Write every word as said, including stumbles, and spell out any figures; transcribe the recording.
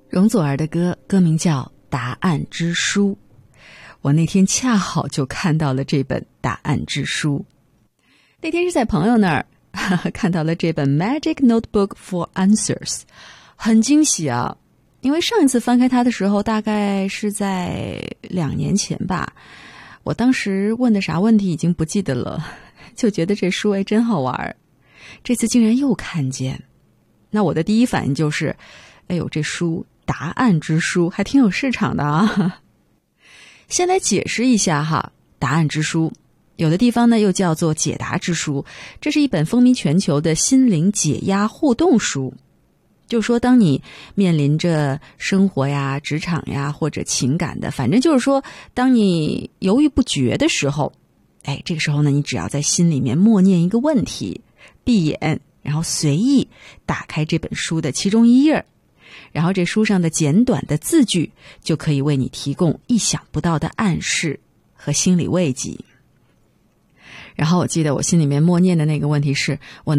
容祖儿的歌，歌名叫《答案之书》。我那天恰好就看到了这本《答案之书》。那天是在朋友那儿呵呵看到了这本 Magic Notebook for Answers， 很惊喜啊！因为上一次翻开它的时候，大概是在两年前吧。我当时问的啥问题已经不记得了，就觉得这书哎真好玩。这次竟然又看见，那我的第一反应就是，哎呦，这书答案之书还挺有市场的啊。先来解释一下哈，答案之书有的地方呢又叫做解答之书，这是一本风靡全球的心灵解压互动书。就说当你面临着生活呀、职场呀或者情感的，反正就是说当你犹豫不决的时候，哎，这个时候呢你只要在心里面默念一个问题，闭眼，然后随意打开这本书的其中一页，然后这书上的简短的字句就可以为你提供意想不到的暗示和心理慰藉。然后我记得我心里面默念的那个问题是，我